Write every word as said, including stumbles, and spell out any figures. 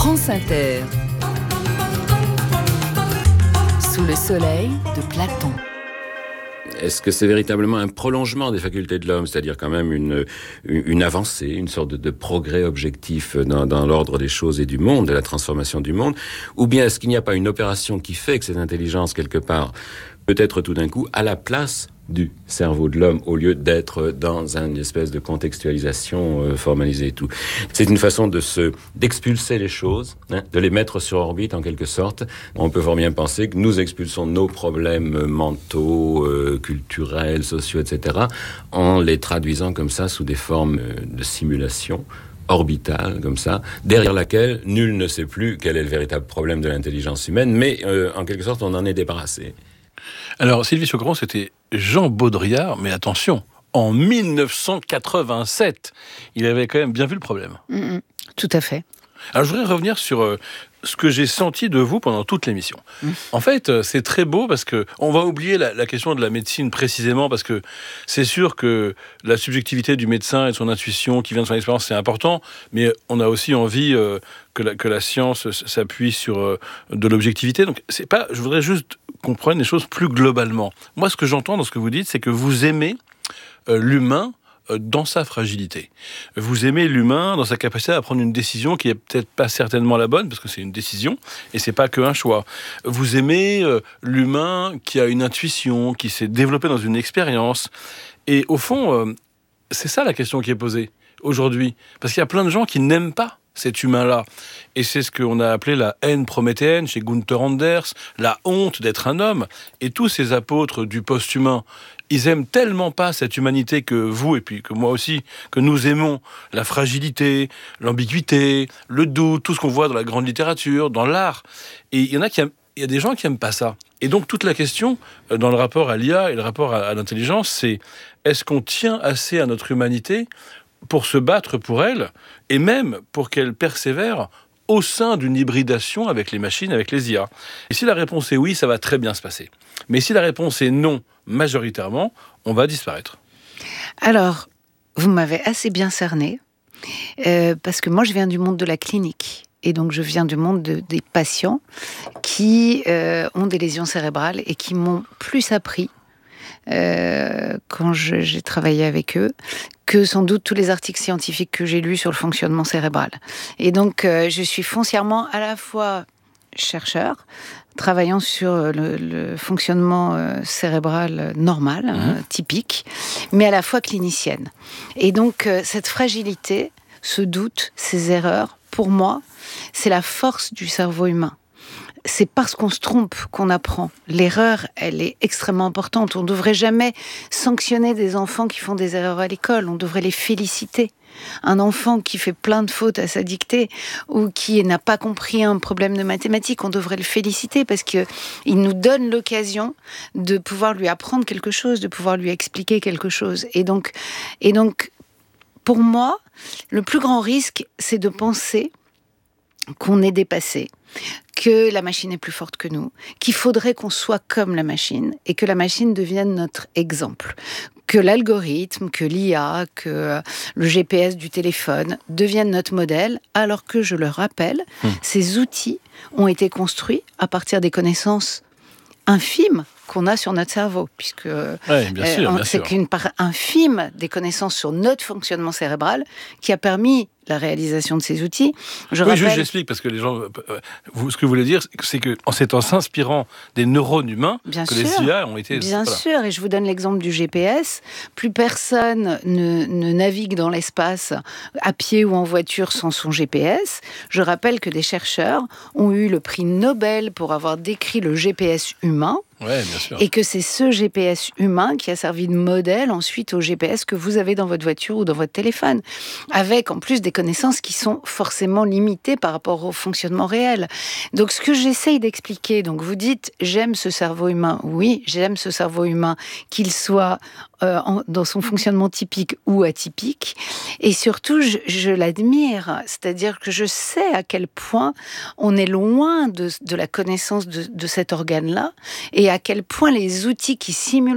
France Inter. Sous le soleil de Platon. Est-ce que c'est véritablement un prolongement des facultés de l'homme, c'est-à-dire quand même une, une avancée, une sorte de, de progrès objectif dans, dans l'ordre des choses et du monde, de la transformation du monde, ou bien est-ce qu'il n'y a pas une opération qui fait que cette intelligence, quelque part, peut être tout d'un coup à la place du cerveau de l'homme, au lieu d'être dans une espèce de contextualisation euh, formalisée et tout. C'est une façon de se, d'expulser les choses, hein, de les mettre sur orbite en quelque sorte. On peut fort bien penser que nous expulsons nos problèmes mentaux, euh, culturels, sociaux, et cetera, en les traduisant comme ça sous des formes euh, de simulation orbitale, comme ça, derrière laquelle nul ne sait plus quel est le véritable problème de l'intelligence humaine, mais euh, en quelque sorte on en est débarrassé. Alors, Sylvie Saugrand, c'était Jean Baudrillard, mais attention, en dix-neuf cent quatre-vingt-sept, il avait quand même bien vu le problème. Mmh, tout à fait. Alors, je voudrais revenir sur euh, ce que j'ai senti de vous pendant toute l'émission. Mmh. En fait, euh, c'est très beau parce que on va oublier la, la question de la médecine précisément, parce que c'est sûr que la subjectivité du médecin et de son intuition qui vient de son expérience, c'est important, mais on a aussi envie euh, que, la, que la science s'appuie sur euh, de l'objectivité. Donc, c'est pas. Je voudrais juste qu'on prenne les choses plus globalement. Moi, ce que j'entends dans ce que vous dites, c'est que vous aimez euh, l'humain dans sa fragilité. Vous aimez l'humain dans sa capacité à prendre une décision qui est peut-être pas certainement la bonne, parce que c'est une décision, et c'est pas qu'un choix. Vous aimez euh, l'humain qui a une intuition, qui s'est développé dans une expérience. Et au fond, euh, c'est ça la question qui est posée aujourd'hui. Parce qu'il y a plein de gens qui n'aiment pas cet humain-là. Et c'est ce qu'on a appelé la haine prométhéenne chez Gunther Anders, la honte d'être un homme. Et tous ces apôtres du post-humain, ils aiment tellement pas cette humanité que vous, et puis que moi aussi, que nous aimons la fragilité, l'ambiguïté, le doute, tout ce qu'on voit dans la grande littérature, dans l'art. Et il y en a qui aiment, il y a des gens qui aiment pas ça. Et donc toute la question, dans le rapport à l'I A et le rapport à, à l'intelligence, c'est est-ce qu'on tient assez à notre humanité pour se battre pour elle, et même pour qu'elle persévère au sein d'une hybridation avec les machines, avec les I A. Et si la réponse est oui, ça va très bien se passer. Mais si la réponse est non, majoritairement, on va disparaître. Alors, vous m'avez assez bien cerné, euh, parce que moi, je viens du monde de la clinique. Et donc, je viens du monde de, des patients qui euh, ont des lésions cérébrales et qui m'ont plus appris Euh, quand je, j'ai travaillé avec eux, que sans doute tous les articles scientifiques que j'ai lus sur le fonctionnement cérébral. Et donc, euh, je suis foncièrement à la fois chercheur, travaillant sur le, le fonctionnement euh, cérébral normal, mmh. euh, typique, mais à la fois clinicienne. Et donc, euh, cette fragilité, ce doute, ces erreurs, pour moi, c'est la force du cerveau humain. C'est parce qu'on se trompe qu'on apprend. L'erreur, elle est extrêmement importante. On ne devrait jamais sanctionner des enfants qui font des erreurs à l'école. On devrait les féliciter. Un enfant qui fait plein de fautes à sa dictée ou qui n'a pas compris un problème de mathématiques, on devrait le féliciter parce qu'il nous donne l'occasion de pouvoir lui apprendre quelque chose, de pouvoir lui expliquer quelque chose. Et donc, et donc pour moi, le plus grand risque, c'est de penser qu'on est dépassé, que la machine est plus forte que nous, qu'il faudrait qu'on soit comme la machine et que la machine devienne notre exemple, que l'algorithme, que l'I A, que le G P S du téléphone deviennent notre modèle, alors que, je le rappelle, mmh. ces outils ont été construits à partir des connaissances infimes qu'on a sur notre cerveau, puisque ouais, bien sûr, euh, bien c'est sûr. qu'une part infime des connaissances sur notre fonctionnement cérébral qui a permis la réalisation de ces outils. Je oui, rappelle... juste j'explique, parce que les gens, vous, ce que vous voulez dire, c'est que c'est en s'inspirant des neurones humains bien que sûr, les I A ont été... Bien voilà. sûr, et je vous donne l'exemple du G P S. Plus personne ne, ne navigue dans l'espace à pied ou en voiture sans son G P S. Je rappelle que des chercheurs ont eu le prix Nobel pour avoir décrit le G P S humain. Ouais, bien sûr. Et que c'est ce G P S humain qui a servi de modèle ensuite au G P S que vous avez dans votre voiture ou dans votre téléphone, avec en plus des connaissances qui sont forcément limitées par rapport au fonctionnement réel. Donc ce que j'essaye d'expliquer, donc vous dites j'aime ce cerveau humain, oui, j'aime ce cerveau humain, qu'il soit euh, en, dans son fonctionnement typique ou atypique, et surtout je, je l'admire, c'est-à-dire que je sais à quel point on est loin de, de la connaissance de, de cet organe-là, et à quel point les outils qui simulent